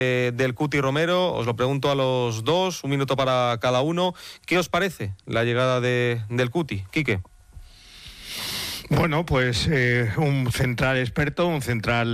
del Cuti Romero. Os lo pregunto a los dos, 1 minuto para cada uno. ¿Qué os parece la llegada del Cuti? Quique. Bueno, pues un central experto, un central